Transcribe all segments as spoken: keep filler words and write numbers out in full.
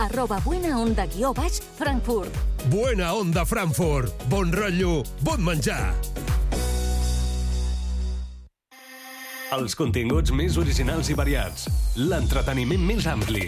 arroba buena onda guió baix Frankfurt. Buena onda Frankfurt. Bon rotllo, bon menjar. Els continguts més originals i variats. L'entreteniment més ampli.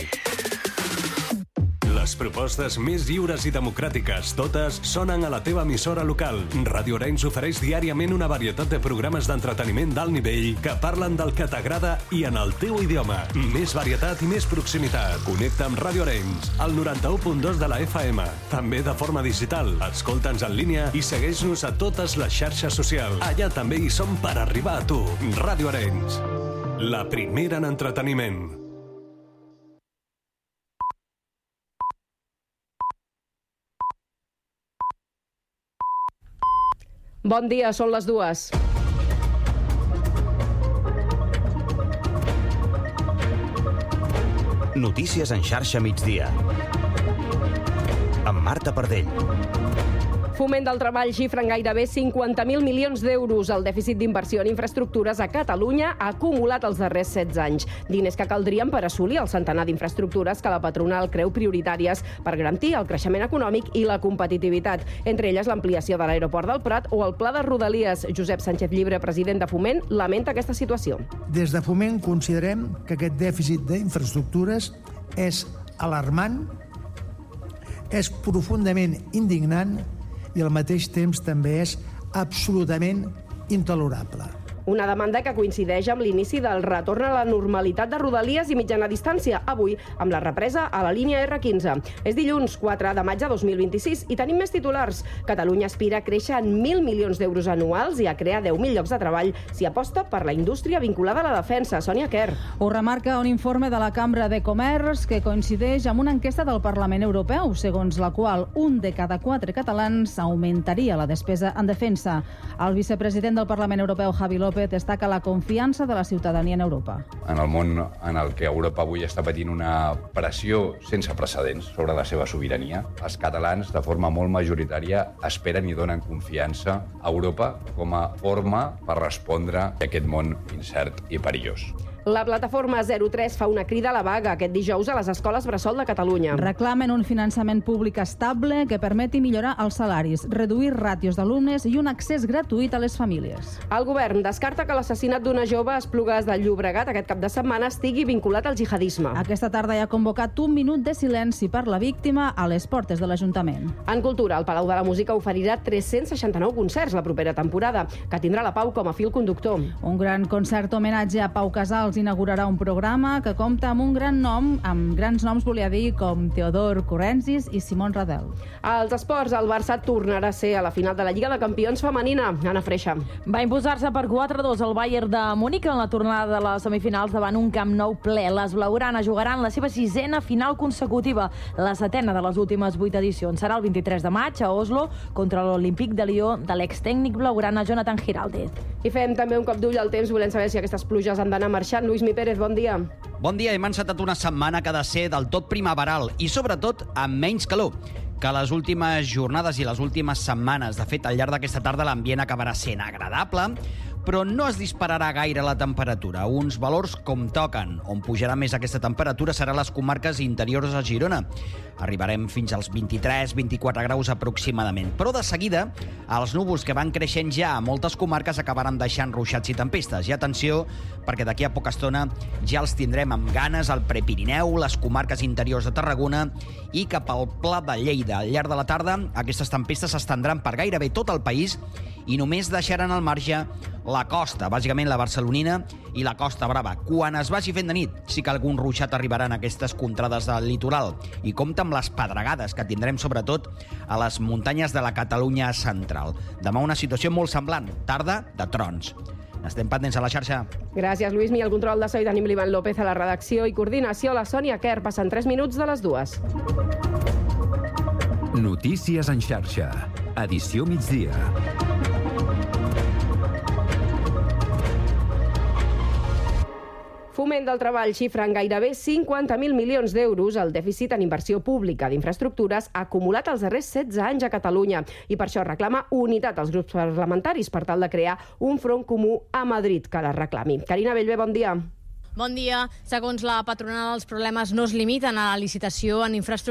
Les propostes més lliures i democràtiques, totes sonen a la teva emissora local. Ràdio Arenys ofereix diàriament una varietat de programes d'entreteniment d'alt nivell que parlen del que t'agrada i en el teu idioma. Més varietat i més proximitat. Connecta amb Ràdio Arenys, al noranta-u punt dos de la F M. També de forma digital. Escolta'ns en línia i segueix-nos a totes les xarxes socials. Allà també hi som per arribar a tu. Ràdio Arenys, la primera en entreteniment. Bon dia, són les dues. Notícies en xarxa migdia. Amb Marta Pardell. Foment del Treball xifra en gairebé cinquanta mil milions d'euros. El dèficit d'inversió en infraestructures a Catalunya ha acumulat els darrers setze anys. Diners que caldrien per assolir el centenar d'infraestructures que la patronal creu prioritàries per garantir el creixement econòmic i la competitivitat. Entre elles l'ampliació de l'aeroport del Prat o el pla de Rodalies. Josep Sánchez Llibre, president de Foment, lamenta aquesta situació. Des de Foment considerem que aquest dèficit d'infraestructures és alarmant, és profundament indignant i al mateix temps també és absolutament intolerable. Una demanda que coincideix amb l'inici del retorn a la normalitat de Rodalies i mitjana distància, avui amb la represa a la línia erre quinze. És dilluns quatre de maig de dos mil vint-i-sis i tenim més titulars. Catalunya aspira a créixer en mil milions d'euros anuals i a crear deu mil llocs de treball si aposta per la indústria vinculada a la defensa. Sònia Quer. Ho remarca un informe de la Cambra de Comerç que coincideix amb una enquesta del Parlament Europeu, segons la qual un de cada quatre catalans augmentaria la despesa en defensa. El vicepresident del Parlament Europeu, Javi López, destaca la confiança de la ciutadania en Europa. En el món en el que Europa avui està patint una pressió sense precedents sobre la seva sobirania, els catalans, de forma molt majoritària, esperen i donen confiança a Europa com a forma per respondre a aquest món incert i perillós. La plataforma zero tres fa una crida a la vaga aquest dijous a les escoles bressol de Catalunya. Reclamen un finançament públic estable que permeti millorar els salaris, reduir ràtios d'alumnes i un accés gratuït a les famílies. El govern descarta que l'assassinat d'una jove a Esplugues del Llobregat aquest cap de setmana estigui vinculat al jihadisme. Aquesta tarda hi ha convocat un minut de silenci per la víctima a les portes de l'Ajuntament. En cultura, el Palau de la Música oferirà tres-cents seixanta-nou concerts la propera temporada, que tindrà la Pau com a fil conductor. Un gran concert homenatge a Pau Casals inaugurarà un programa que compta amb un gran nom, amb grans noms, volia dir, com Teodor Correnzis i Simón Radel. Als esports, el Barça tornarà a ser a la final de la Lliga de Campions femenina. Anna Freixa. Va imposar-se per quatre a dos al Bayern de Múnich en la tornada de les semifinals davant un Camp Nou ple. Les blaugranes jugaran la seva sisena final consecutiva, la setena de les últimes vuit edicions. Serà el vint-i-tres de maig a Oslo contra l'Olímpic de Lió de l'extècnic blaugrana Jonathan Giraldez. I fem també un cop d'ull al temps. Volem saber si aquestes pluges han d'anar marxant. Lluís Mi Pérez, bon dia. Bon dia. Hem encetat una setmana que ha de ser del tot primaveral i, sobretot, amb menys calor que les últimes jornades i les últimes setmanes. De fet, al llarg d'aquesta tarda l'ambient acabarà sent agradable, però no es dispararà gaire la temperatura. Uns valors com toquen. On pujarà més aquesta temperatura serà les comarques interiors a Girona. Arribarem fins als vint-i-tres vint-i-quatre graus aproximadament. Però de seguida, els núvols que van creixent ja a moltes comarques acabaran deixant ruixats i tempestes. I atenció, perquè d'aquí a poca estona ja els tindrem amb ganes al Prepirineu, les comarques interiors de Tarragona i cap al Pla de Lleida. Al llarg de la tarda, aquestes tempestes s'estendran per gairebé tot el país i només deixaran al marge la costa, bàsicament la barcelonina i la Costa Brava. Quan es vagi fent de nit, sí que algun ruixat arribarà en aquestes contrades del litoral. I compta amb les pedregades que tindrem sobretot a les muntanyes de la Catalunya central. Demà una situació molt semblant, tarda de trons. Estem pendents a la xarxa. Gràcies, Lluís Mi. El control de so i tenim l'Ivan López a la redacció i coordinació. La Sònia Quer. Passen tres minuts de les dues. Notícies en xarxa. Edició migdia. Foment del Treball xifra en gairebé cinquanta mil milions d'euros el dèficit en inversió pública d'infraestructures acumulat els darrers setze anys a Catalunya i per això reclama unitat als grups parlamentaris per tal de crear un front comú a Madrid que la reclami. Carina Bellver, bon dia. Bon dia. Segons la patronal, els problemes no es limiten a la licitació en infraestructures